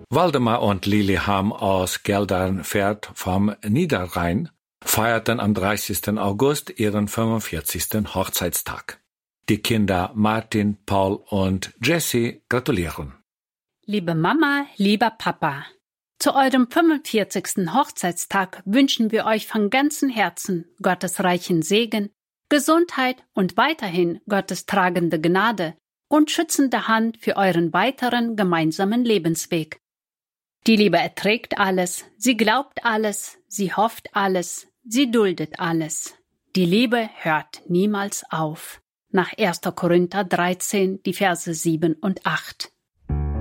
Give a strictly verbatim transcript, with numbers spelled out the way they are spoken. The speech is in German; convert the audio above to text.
Waldemar und Lilian aus Geldernfeld vom Niederrhein feierten am dreißigsten August ihren fünfundvierzigsten Hochzeitstag. Die Kinder Martin, Paul und Jessie gratulieren. Liebe Mama, lieber Papa, zu eurem fünfundvierzigsten Hochzeitstag wünschen wir euch von ganzem Herzen Gottes reichen Segen, Gesundheit und weiterhin Gottes tragende Gnade und schützende Hand für euren weiteren gemeinsamen Lebensweg. Die Liebe erträgt alles, sie glaubt alles, sie hofft alles, sie duldet alles. Die Liebe hört niemals auf. Nach erster Korinther dreizehn, die Verse sieben und acht.